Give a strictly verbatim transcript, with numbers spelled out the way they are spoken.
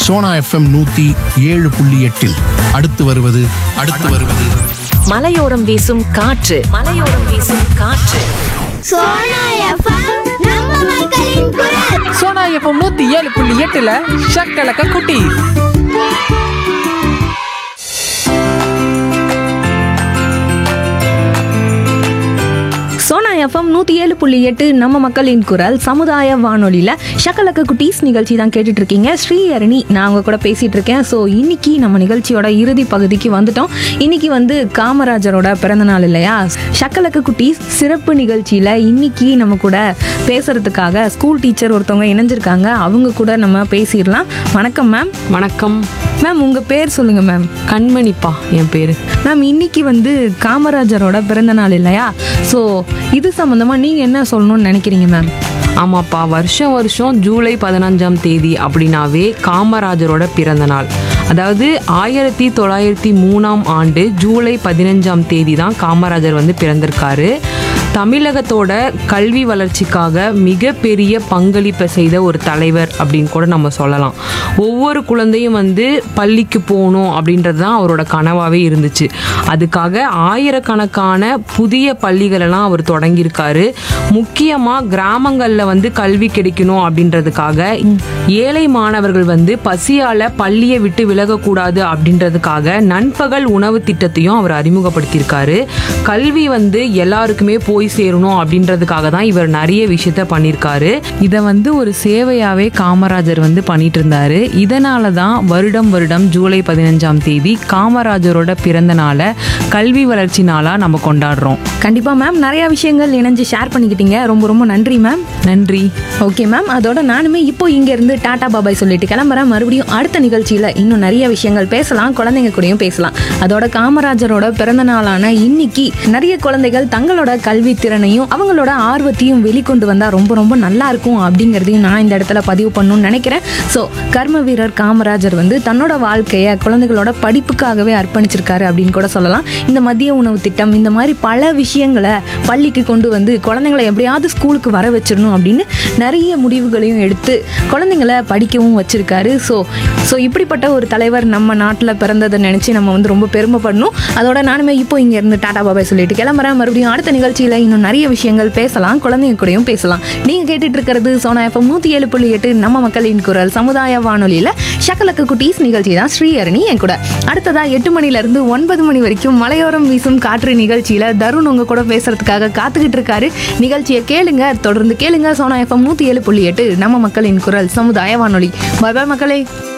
Sona FM நூத்தி ஏழு புள்ளி எட்டில் அடுத்து வருவது அடுத்து வருவது மலையோரம் வீசும் காற்று மலையோரம் வீசும் காற்று சோனா எஃப்எம் நம்ம மக்களின் குரல். சோனா எஃப்எம் நூத்தி ஏழு புள்ளி எட்டுல ஷக்கலக்க குட்டி. சோனா எஃப்எம் நூற்றி ஏழு புள்ளி எட்டு நம்ம மக்களின் குரல் சமுதாய வானொலியில் ஷக்கலக்க குட்டீஸ் நிகழ்ச்சி தான் கேட்டுட்டு இருக்கீங்க. ஸ்ரீஹரணி நான் அவங்க கூட பேசிகிட்டு இருக்கேன். ஸோ இன்னைக்கு நம்ம நிகழ்ச்சியோட இறுதி பகுதிக்கு வந்துட்டோம். இன்னைக்கு வந்து காமராஜரோட பிறந்த நாள் இல்லையா? ஷக்கலக்க குட்டீஸ் சிறப்பு நிகழ்ச்சியில் இன்னைக்கு நம்ம கூட பேசுறதுக்காக ஸ்கூல் டீச்சர் ஒருத்தவங்க இணைஞ்சிருக்காங்க. அவங்க கூட நம்ம பேசிடலாம். வணக்கம் மேம். வணக்கம் மேம், உங்கள் பேர் சொல்லுங்கள் மேம். கண்மணிப்பா என் பேர். மேம், இன்னைக்கு வந்து காமராஜரோட பிறந்த நாள் இல்லையா? ஸோ இது சம்மந்தமாக நீங்கள் என்ன சொல்லணும்னு நினைக்கிறீங்க மேம்? ஆமாப்பா, வருஷம் வருஷம் ஜூலை பதினஞ்சாம் தேதி அப்படின்னாவே காமராஜரோட பிறந்த நாள். அதாவது ஆயிரத்தி தொள்ளாயிரத்தி மூணாம் ஆண்டு ஜூலை பதினஞ்சாம் தேதி தான் காமராஜர் வந்து பிறந்திருக்காரு. தமிழகத்தோட கல்வி வளர்ச்சிக்காக மிகப்பெரிய பங்களிப்பை செய்த ஒரு தலைவர் அப்படின்னு கூட நம்ம சொல்லலாம். ஒவ்வொரு குழந்தையும் வந்து பள்ளிக்கு போகணும் அப்படின்றது தான் அவரோட கனவாகவே இருந்துச்சு. அதுக்காக ஆயிரக்கணக்கான புதிய பள்ளிகளெல்லாம் அவர் தொடங்கியிருக்காரு. முக்கியமாக கிராமங்களில் வந்து கல்வி கிடைக்கணும் அப்படின்றதுக்காக ஏழை மாணவர்கள் வந்து பசியால் பள்ளியை விட்டு விலகக்கூடாது அப்படின்றதுக்காக நண்பகல் உணவு திட்டத்தையும் அவர் அறிமுகப்படுத்தியிருக்காரு. கல்வி வந்து எல்லாருக்குமே போய் சேரணும் அப்படின்றதுக்காக தான் இவர் நிறைய விஷயத்த பண்ணியிருக்காரு. இதை வந்து ஒரு சேவையாவே காமராஜர் வந்து பண்ணிட்டு இருந்தாரு. இதனால தான் வருடம் வருடம் ஜூலை பதினஞ்சாம் தேதி காமராஜரோட பிறந்த நாளை கல்வி வளர்ச்சி நாளா நம்ம கொண்டாடுறோம். கண்டிப்பா மேம், நிறைய விஷயங்கள் இணைஞ்சு ஷேர் பண்ணிக்கிட்டீங்க. ரொம்ப ரொம்ப நன்றி மேம். நன்றி. ஓகே மேம், அதோட நானுமே இப்போ இங்க இருந்து டாடா பாபாய் சொல்லிட்டு கிளம்புறேன். மறுபடியும் அடுத்த நிகழ்ச்சியில இன்னும் நிறைய விஷயங்கள் பேசலாம், குழந்தைங்க கூடயும் பேசலாம். அதோட காமராஜரோட பிறந்த நாளான இன்னைக்கு நிறைய குழந்தைகள் தங்களோட கல்வி திறனையும் அவங்களோட ஆர்வத்தையும் வெளிக்கொண்டு வந்தா ரொம்ப ரொம்ப நல்லா இருக்கும் அப்படிங்கிறதையும் நான் இந்த இடத்துல பதிவு பண்ணணும்னு நினைக்கிறேன். ஸோ கர்ம வீரர் காமராஜர் வந்து தன்னோட வாழ்க்கையை குழந்தைகளோட படிப்புக்காகவே அர்ப்பணிச்சிருக்காரு அப்படின்னு கூட சொல்லலாம். இந்த மதிய உணவு திட்டம், இந்த மாதிரி பல விஷயங்களை பள்ளிக்கு கொண்டு வந்து குழந்தைங்களை எப்படியாவது ஸ்கூலுக்கு வர வச்சிடணும் அப்படின்னு நிறைய முடிவுகளையும் எடுத்து குழந்தைங்களை படிக்கவும் வச்சிருக்காரு. ஸோ ஸோ இப்படிப்பட்ட ஒரு தலைவர் நம்ம நாட்டில் பிறந்ததை நினச்சி நம்ம வந்து ரொம்ப பெருமைப்படணும். அதோட நானுமே இப்போ இங்கே இருந்து டாடா பாபாய் சொல்லிட்டு கிளம்புறேன். மறுபடியும் அடுத்த நிகழ்ச்சியில் இன்னும் நிறைய விஷயங்கள் பேசலாம், குழந்தைங்க கூடயும் பேசலாம். நீங்கள் கேட்டுட்டு இருக்கிறது சோனா எஃப்எம் நூற்றி ஏழு புள்ளி எட்டு நம்ம மக்களின் குரல் சமுதாய வானொலியில் ஷக்கலக்க குட்டீஸ் நிகழ்ச்சி தான் ஸ்ரீஹரணி என் கூட. அடுத்ததா எட்டு மணிலேருந்து ஒன்பது மணி வரைக்கும் மலையோரம் வீசும் காற்று நிகழ்ச்சியில் தருண் உங்க கூட பேசுறதுக்காக காத்துக்கிட்டு இருக்காரு. நிகழ்ச்சியை கேளுங்க, தொடர்ந்து கேளுங்க. சோனா எஃப்எம் நூற்றி ஏழு புள்ளி எட்டு நம்ம மக்களின் குரல் சமுதாய வானொலி. பாய் பாய் மக்களே.